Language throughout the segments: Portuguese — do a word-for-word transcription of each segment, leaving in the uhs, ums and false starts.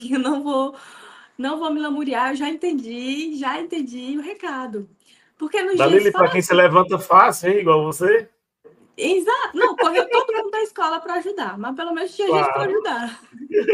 eu não vou, não vou me lamuriar, eu já entendi, já entendi o recado. Porque nos dias Dalili, para quem se fáceis, levanta fácil, hein, igual você. exato, não, correu todo mundo da escola para ajudar, mas pelo menos tinha gente para Claro. ajudar.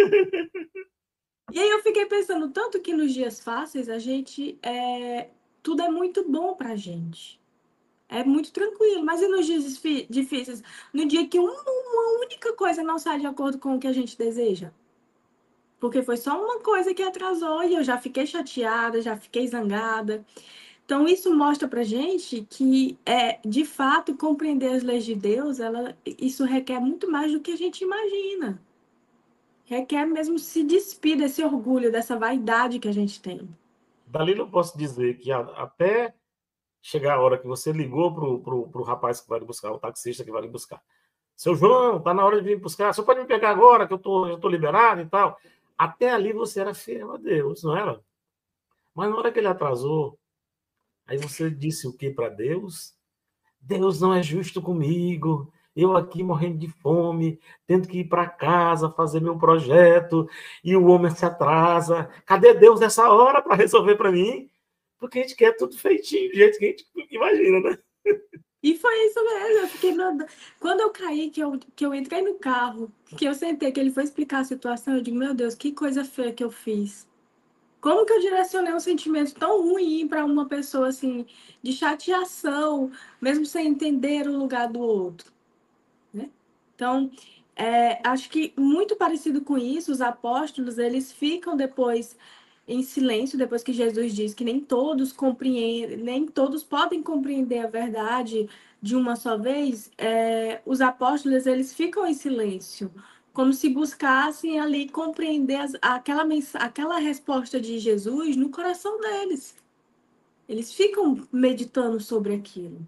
E aí eu fiquei pensando tanto que nos dias fáceis a gente é, tudo é muito bom pra gente. É muito tranquilo, mas e nos dias difíceis? No dia que uma, uma única coisa não sai de acordo com o que a gente deseja? Porque foi só uma coisa que atrasou e eu já fiquei chateada, já fiquei zangada. Então, isso mostra pra gente que, é, de fato, compreender as leis de Deus, ela, isso requer muito mais do que a gente imagina. Requer mesmo se despir desse orgulho, dessa vaidade que a gente tem. Dalili, eu posso dizer que a, até chegar a hora que você ligou pro, pro, pro rapaz que vai lhe buscar, o taxista que vai lhe buscar. Seu João, tá na hora de vir buscar. Você pode me pegar agora, que eu tô, eu tô liberado e tal. Até ali você era fiel a Deus, não era? Mas na hora que ele atrasou, aí você disse o que para Deus? Deus não é justo comigo. Eu aqui morrendo de fome, tendo que ir para casa fazer meu projeto, e o homem se atrasa. Cadê Deus nessa hora para resolver para mim? Porque a gente quer tudo feitinho, do jeito que a gente imagina, né? E foi isso mesmo, eu fiquei, meu Deus. Quando eu caí, que eu, que eu entrei no carro, que eu sentei, que ele foi explicar a situação, eu digo, meu Deus, que coisa feia que eu fiz. Como que eu direcionei um sentimento tão ruim para uma pessoa, assim, de chateação, mesmo sem entender o lugar do outro, né? Então, é, acho que muito parecido com isso, os apóstolos, eles ficam depois em silêncio, depois que Jesus diz que nem todos compreendem, nem todos podem compreender a verdade de uma só vez, é, os apóstolos, eles ficam em silêncio, como se buscassem ali compreender as, aquela, aquela resposta de Jesus no coração deles. Eles ficam meditando sobre aquilo.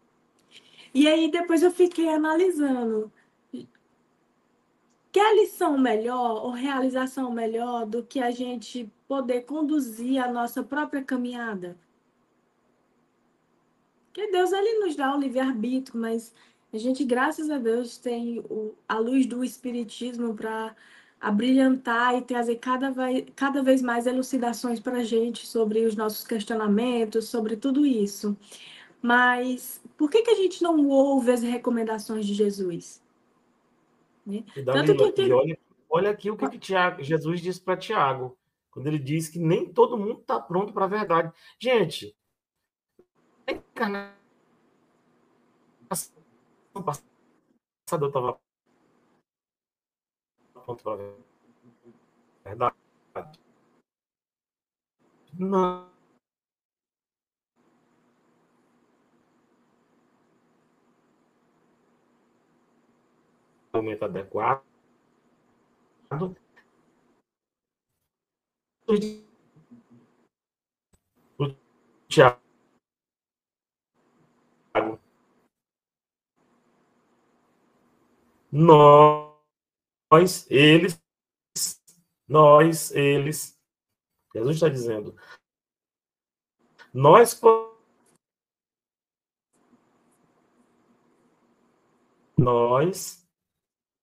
E aí depois eu fiquei analisando. Quer lição melhor ou realização melhor do que a gente poder conduzir a nossa própria caminhada? Porque Deus, ele nos dá o livre-arbítrio, mas a gente, graças a Deus, tem o, a luz do Espiritismo para abrilhantar e trazer cada, vai, cada vez mais elucidações para a gente sobre os nossos questionamentos, sobre tudo isso. Mas por que, que a gente não ouve as recomendações de Jesus? Né? E, Tanto que Dalila, eu e tenho... olha, olha aqui o que, que Tiago, Jesus disse para Tiago, quando ele diz que nem todo mundo está pronto para a verdade. Gente, a encarnação passada eu estava pronto para a verdade. Não, momento adequado. O Tiago, nós, eles, nós, eles, Jesus está dizendo, nós, nós